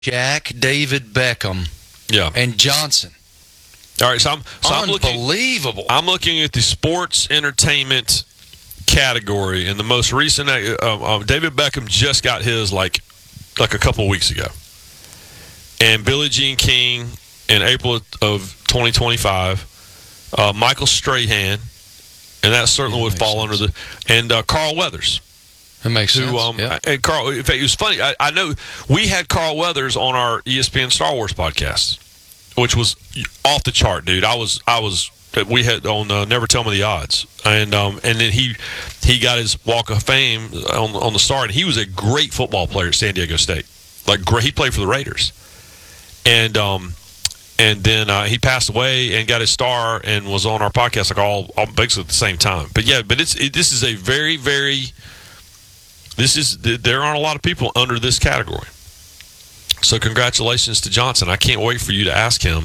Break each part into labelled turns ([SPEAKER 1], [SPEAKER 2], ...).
[SPEAKER 1] Shaq, David Beckham, and Johnson.
[SPEAKER 2] All right, so I'm
[SPEAKER 1] unbelievable.
[SPEAKER 2] I'm looking at the sports entertainment category, and the most recent David Beckham just got his like a couple of weeks ago, and Billie Jean King in April of 2025, Michael Strahan, and that certainly would fall under and Carl Weathers.
[SPEAKER 1] That makes sense.
[SPEAKER 2] And Carl, in fact, it was funny. I know we had Carl Weathers on our ESPN Star Wars podcast, which was off the chart, dude. We had on Never Tell Me the Odds, and then he got his Walk of Fame on the Star, and he was a great football player at San Diego State. Like great, he played for the Raiders, and then he passed away and got his star and was on our podcast like all basically at the same time. But yeah, this is a very, very there aren't a lot of people under this category. So congratulations to Johnson. I can't wait for you to ask him.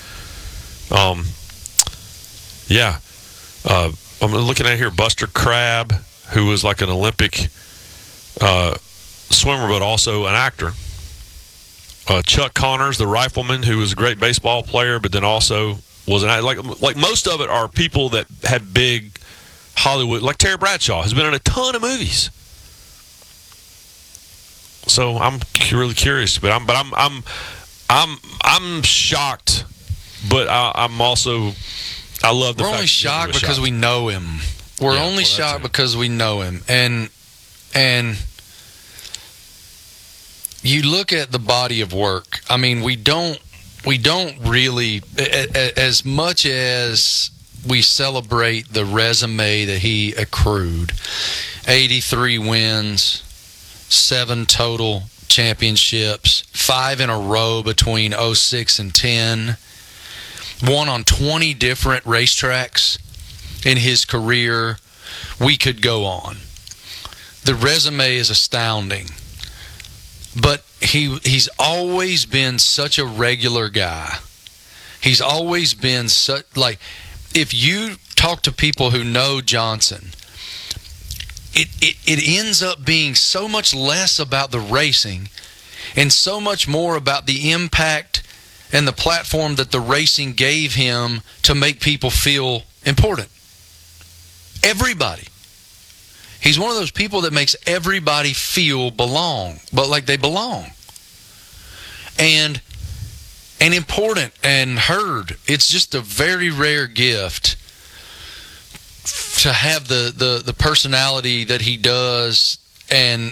[SPEAKER 2] I'm looking at here Buster Crabbe, who was like an Olympic swimmer, but also an actor. Chuck Connors, the rifleman, who was a great baseball player, but then also was an actor. Like most of it are people that had big Hollywood, like Terry Bradshaw has been in a ton of movies. So I'm really curious, but I'm shocked, but I'm also I love the fact
[SPEAKER 1] we're only shocked because we know him. We're only shocked because we know him, and you look at the body of work. I mean, we don't really, as much as we celebrate the resume that he accrued, 83 wins. 7 total championships, 5 in a row between 06 and 10, won on 20 different racetracks in his career. We could go on. The resume is astounding. But he's always been such a regular guy. He's always been such, like, if you talk to people who know Johnson, it ends up being so much less about the racing and so much more about the impact and the platform that the racing gave him to make people feel important. Everybody. He's one of those people that makes everybody feel like they belong. And important and heard. It's just a very rare gift to have the personality that he does, and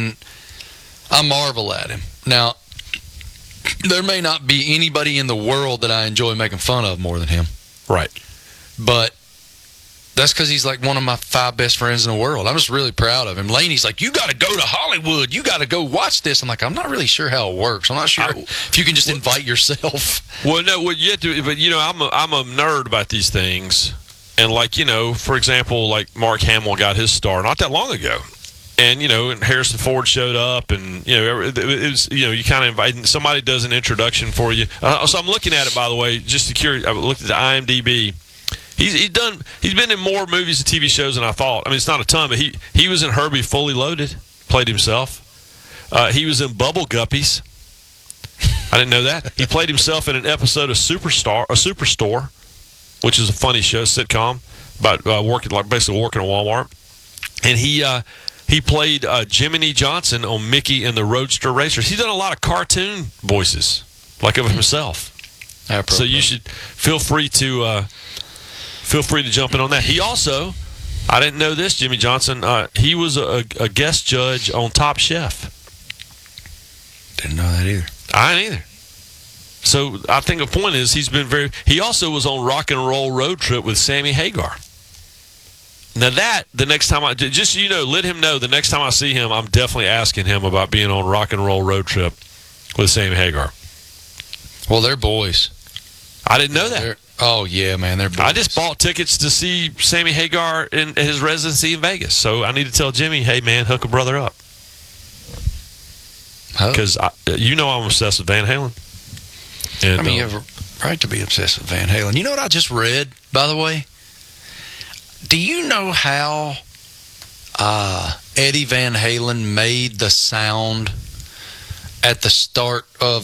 [SPEAKER 1] I marvel at him. Now, there may not be anybody in the world that I enjoy making fun of more than him.
[SPEAKER 2] Right.
[SPEAKER 1] But that's because he's like one of my 5 best friends in the world. I'm just really proud of him. Laney's like, you got to go to Hollywood. You got to go watch this. I'm like, I'm not really sure how it works. I'm not sure if you can just invite yourself.
[SPEAKER 2] Well, no, you have to, but I'm a nerd about these things. And for example, like Mark Hamill got his star not that long ago. And, and Harrison Ford showed up, and, it was, you kind of invite, somebody does an introduction for you. So I'm looking at it, by the way, just to curious. I looked at the IMDb. He's been in more movies and TV shows than I thought. I mean, it's not a ton, but he was in Herbie Fully Loaded, played himself. He was in Bubble Guppies. I didn't know that. He played himself in an episode of Superstore, which is a funny show, sitcom about basically working at Walmart. And he played Jiminy Johnson on Mickey and the Roadster Racers. He's done a lot of cartoon voices, like of himself. So you should feel free to jump in on that. He also, I didn't know this, Jimmy Johnson. He was a guest judge on Top Chef.
[SPEAKER 1] Didn't know that either.
[SPEAKER 2] I didn't either. So I think the point is he also was on Rock and Roll Road Trip with Sammy Hagar. Now the next time let him know the next time I see him, I'm definitely asking him about being on Rock and Roll Road Trip with Sammy Hagar.
[SPEAKER 1] Well, they're boys.
[SPEAKER 2] I didn't know that.
[SPEAKER 1] Oh, yeah, man, they're boys.
[SPEAKER 2] I just bought tickets to see Sammy Hagar in his residency in Vegas. So I need to tell Jimmy, hey, man, hook a brother up. Because I'm obsessed with Van Halen. And,
[SPEAKER 1] you have a right to be obsessed with Van Halen. You know what I just read, by the way? Do you know how Eddie Van Halen made the sound at the start of